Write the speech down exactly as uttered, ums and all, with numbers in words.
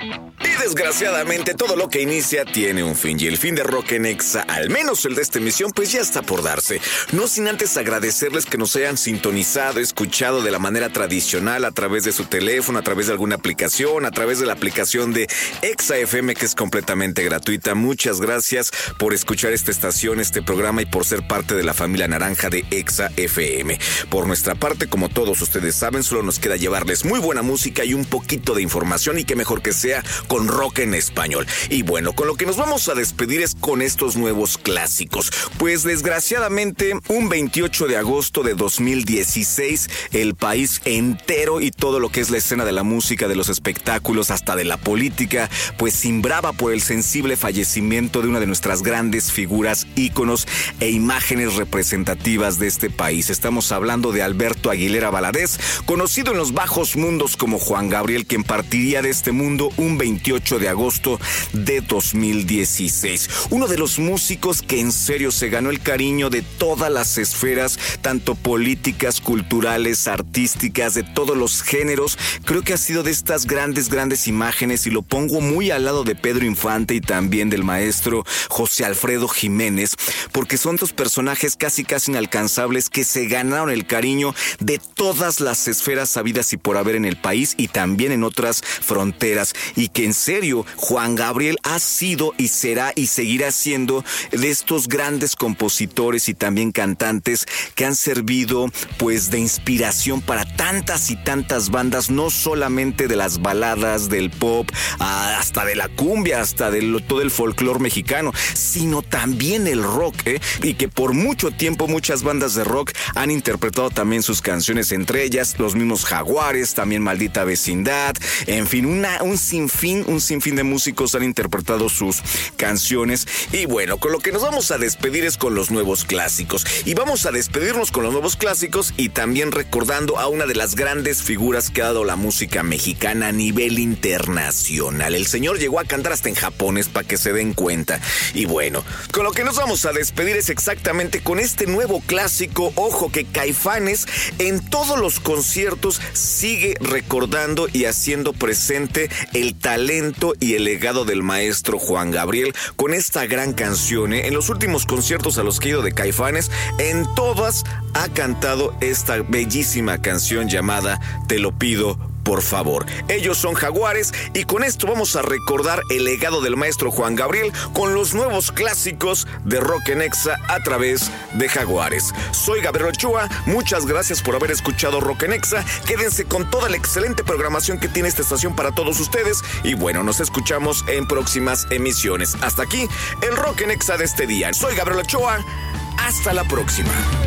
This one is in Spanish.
Y desgraciadamente todo lo que inicia tiene un fin, y el fin de Rock en Exa, al menos el de esta emisión, pues ya está por darse. No sin antes agradecerles que nos hayan sintonizado, escuchado de la manera tradicional a través de su teléfono, a través de alguna aplicación, a través de la aplicación de Exa F M, que es completamente gratuita. Muchas gracias por escuchar esta estación, este programa, y por ser parte de la familia naranja de Exa F M. Por nuestra parte, como todos ustedes saben, solo nos queda llevarles muy buena música y un poquito de información, y qué mejor que sea con rock en español. Y bueno, con lo que nos vamos a despedir es con estos nuevos clásicos. Pues desgraciadamente, un veintiocho de agosto de dos mil dieciséis, el país entero y todo lo que es la escena de la música, de los espectáculos, hasta de la política, pues cimbraba por el sensible fallecimiento de una de nuestras grandes figuras, íconos e imágenes representativas de este país. Estamos hablando de Alberto Aguilera Valadez, conocido en los bajos mundos como Juan Gabriel, quien partiría de este mundo un veintiocho de agosto de dos mil dieciséis. Uno de los músicos que en serio se ganó el cariño de todas las esferas, tanto políticas, culturales, artísticas, de todos los géneros. Creo que ha sido de estas grandes, grandes imágenes, y lo pongo muy al lado de Pedro Infante y también del maestro José Alfredo Jiménez, porque son dos personajes casi, casi inalcanzables que se ganaron el cariño de todas las esferas habidas y por haber en el país y también en otras fronteras, y que en serio Juan Gabriel ha sido y será y seguirá siendo de estos grandes compositores y también cantantes que han servido pues de inspiración para tantas y tantas bandas, no solamente de las baladas, del pop, hasta de la cumbia, hasta de todo el folclore mexicano, sino también el rock, ¿eh? Y que por mucho tiempo muchas bandas de rock han interpretado también sus canciones, entre ellas los mismos Jaguares, también Maldita Vecindad, en fin, una, un sinfín, un sinfín de músicos han interpretado sus canciones. Y bueno, con lo que nos vamos a despedir es con los nuevos clásicos, y vamos a despedirnos con los nuevos clásicos y también recordando a una de las grandes figuras que ha dado la música mexicana a nivel internacional. El señor llegó a cantar hasta en japonés, para que se den cuenta. Y bueno, con lo que nos vamos a despedir es exactamente con este nuevo clásico. Ojo que Caifanes en todos los conciertos sigue recordando y haciendo presente el talento y el legado del maestro Juan Gabriel con esta gran canción, ¿eh? En los últimos conciertos a los que he ido de Caifanes, en todas ha cantado esta bellísima canción llamada Te lo pido por favor. Ellos son Jaguares, y con esto vamos a recordar el legado del maestro Juan Gabriel con los nuevos clásicos de Rock en Exa a través de Jaguares. Soy Gabriel Ochoa, muchas gracias por haber escuchado Rock en Exa. Quédense con toda la excelente programación que tiene esta estación para todos ustedes, y bueno, nos escuchamos en próximas emisiones. Hasta aquí el Rock en Exa de este día. Soy Gabriel Ochoa, hasta la próxima.